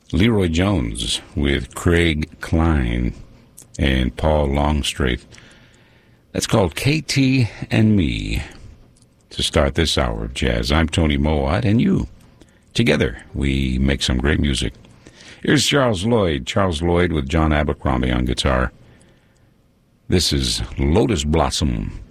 Leroy Jones with Craig Klein and Paul Longstreet. That's called KT and Me. To start this hour of jazz, I'm Tony Mowat, and you. Together, we make some great music. Here's Charles Lloyd with John Abercrombie on guitar. This is Lotus Blossom.